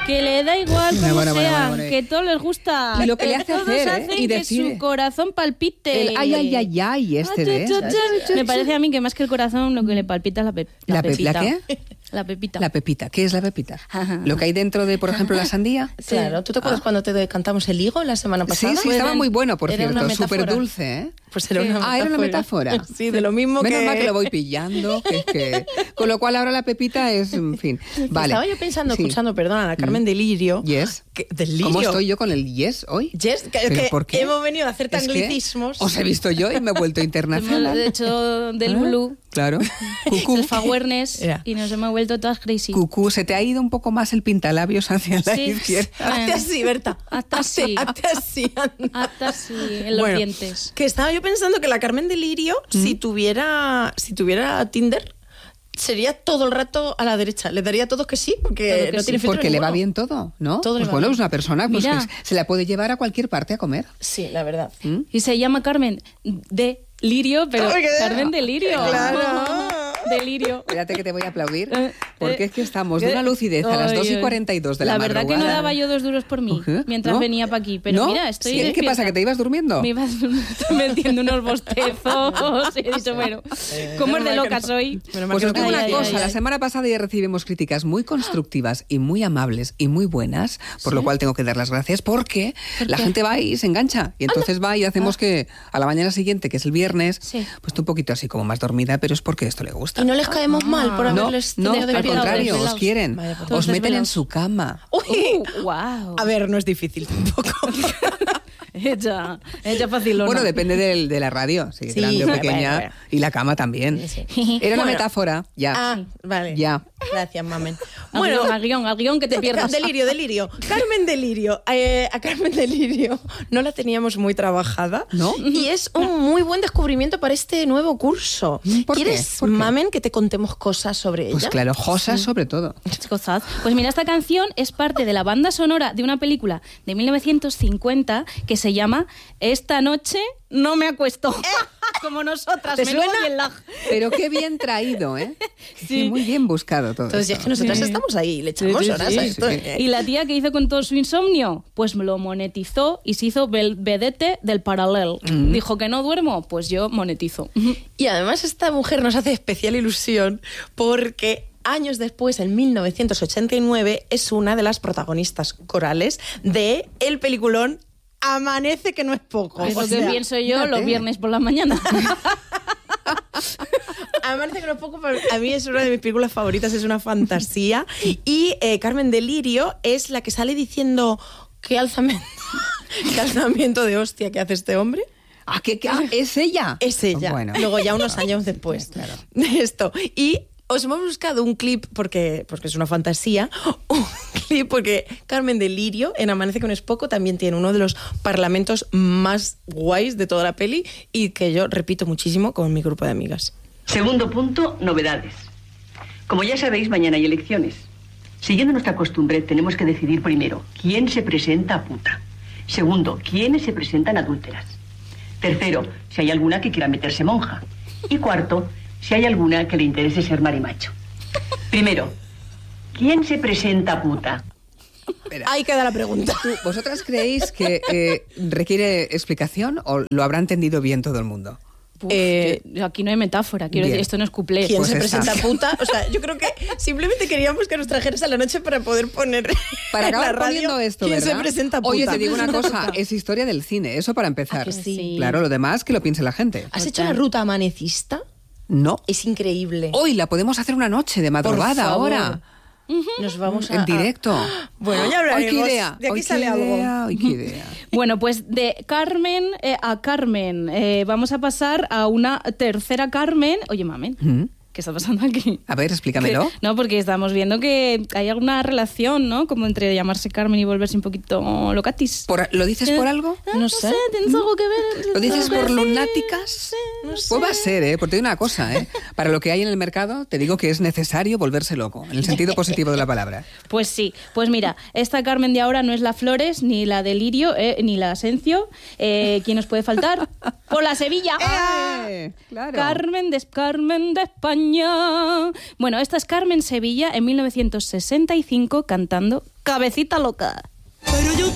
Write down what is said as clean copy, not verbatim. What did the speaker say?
Que le da igual como sea, que todo les gusta. Y lo que le hace todos hacer, hacen y que decide. su corazón palpite. El ay, ¿ves? Me parece a mí que más que el corazón lo que le palpita es la pepita. ¿La qué? La pepita. La pepita. ¿Qué es la pepita? Lo que hay dentro de, por ejemplo, la sandía. Claro, ¿tú te acuerdas cuando te cantamos el higo la semana pasada? Sí, estaba muy bueno, por Era una cierto, metáfora. súper dulce, ¿eh? Pues era una metáfora. Era una metáfora. Sí, de lo mismo Menos que... mal que lo voy pillando, con lo cual ahora la pepita es, en fin, vale. Estaba yo pensando, Sí. escuchando, perdona, a Carmen Delirio. Yes. Delirio. ¿Cómo estoy yo con el yes hoy? Yes, ¿Por qué? hemos venido a hacer Es que anglicismos. os he visto yo y me he vuelto internacional. De hecho, del blue. Claro. Cucú. El awareness Ya. y nos hemos vuelto todas crazy. Cucú, se te ha ido un poco más el pintalabios hacia la Sí. izquierda. Hazte así, Berta. Hasta así. Hazte así, anda. Hasta así, en los dientes. Que estaba yo pensando que la Carmen Delirio, si tuviera Tinder, sería todo el rato a la derecha. Le daría a todos que sí, porque Todo que no sí. tiene filtro Porque le va ninguno. bien todo, ¿no? Todo le Pues va bueno, bien. es una persona pues, Mira. que se la puede llevar a cualquier parte a comer. Sí, la verdad. Y se llama Carmen de Lirio, pero Ay, qué- Carmen de Lirio. Claro. Delirio. Espérate que te voy a aplaudir, porque es que estamos de ¿Qué? una lucidez a las Ay, 2:42 de la verdad que no madrugada. daba yo 2 duros por mí ¿Qué? mientras ¿No? venía para aquí. Pero ¿No? mira, estoy Sí, ¿qué despierta. pasa, que te ibas durmiendo? Me ibas metiendo unos bostezos. He dicho, bueno, ¿cómo es de loca soy? Pues os digo Ay, una ay, cosa, ay, la ay. semana pasada ya recibimos críticas muy constructivas y muy amables y muy buenas, por lo cual tengo que dar las gracias, porque la gente va y se engancha, y entonces va y hacemos que a la mañana siguiente, que es el viernes, Sí. pues esté un poquito así como más dormida, pero es porque esto le gusta. Y no les caemos mal por No, haberles no, tenido al desvelados. contrario, os desvelados. quieren, Vaya, pues os todos meten en desvelados. su cama. Uy. Wow. A ver, no es difícil tampoco. Ella facilona. Bueno, depende de la radio, si es Sí, grande o bueno, pequeña, bueno. y la cama también. Sí. Era una Bueno. metáfora, ya. Ah, vale. Ya. Gracias, mamen. Al guión que te pierdas. Delirio. Carmen Delirio. A Carmen Delirio no la teníamos muy trabajada. ¿No? Y es un muy buen descubrimiento para este nuevo curso. ¿Por qué? ¿Quieres, ¿Por qué? mamen, que te contemos cosas sobre Pues ella? claro, Josas sobre todo. Cosas. Pues mira, esta canción es parte de la banda sonora de una película de 1950 que se llama Esta noche no me acuesto. Como nosotras. ¿Te menudo suena? bien lag. Pero qué bien traído, ¿eh? Sí. Muy bien buscado todo Entonces, esto. es que nosotras estamos ahí, le echamos Sí, horas sí, a esto. sí. Y la tía que hizo con todo su insomnio, pues lo monetizó y se hizo vedette del paralel. Dijo que no duermo, pues yo monetizo. Y además esta mujer nos hace especial ilusión porque años después, en 1989, es una de las protagonistas corales de el peliculón Amanece, que no es poco. Es O lo que sea, pienso yo fíjate. los viernes por la mañana. Amanece, que no es poco, pero a mí es una de mis películas favoritas, es una fantasía. Y Carmen Delirio es la que sale diciendo qué alzamiento de hostia que hace este hombre. Ah, ¿es ella? Es ella. Bueno. Luego ya unos años después de esto. Y os hemos buscado un clip, porque es una fantasía, un clip porque Carmen Delirio, en Amanece que no es poco, también tiene uno de los parlamentos más guays de toda la peli y que yo repito muchísimo con mi grupo de amigas. Segundo punto, novedades. Como ya sabéis, mañana hay elecciones. Siguiendo nuestra costumbre, tenemos que decidir primero quién se presenta a puta. Segundo, quiénes se presentan adúlteras. Tercero, si hay alguna que quiera meterse monja. Y cuarto, si hay alguna que le interese ser marimacho. Primero, ¿quién se presenta a puta? Ahí queda la pregunta. ¿Vosotras creéis que requiere explicación o lo habrá entendido bien todo el mundo? Uf, aquí no hay metáfora, quiero Bien. decir, esto no es cuplé. ¿Quién Pues se esta. presenta puta? O sea, yo creo que simplemente queríamos que nos trajeras a la noche para poder poner Para en la acabar radio poniendo esto, ¿quién ¿verdad? se presenta puta? Oye, te digo una cosa, es historia del cine, eso para empezar. ¿A que sí? Claro, lo demás que lo piense la gente. ¿Has hecho la ruta amanecista? No. Es increíble. Hoy la podemos hacer una noche de madrugada favor. ahora. Nos vamos a... En directo. Bueno, ya Hoy hablaremos. qué idea. De aquí hoy sale qué algo. idea, hoy qué idea. Bueno, pues de Carmen a Carmen. Vamos a pasar a una tercera Carmen. Oye, mamen, ¿qué está pasando aquí? A ver, explícamelo. No, porque estamos viendo que hay alguna relación, ¿no? Como entre llamarse Carmen y volverse un poquito locatis. ¿Lo dices por algo? No sé. ¿Tienes algo que ver? ¿Lo dices por Sí, lunáticas? no sé. Pues va a ser, ¿eh? Porque te digo una cosa, ¿eh? Para lo que hay en el mercado, te digo que es necesario volverse loco, en el sentido positivo de la palabra. Pues sí, pues mira, esta Carmen de ahora no es la Flores, ni la Delirio, ni la Asencio. ¿Quién nos puede faltar? ¡Por la Sevilla! Claro. Carmen de España. España. Bueno, esta es Carmen Sevilla en 1965 cantando Cabecita Loca.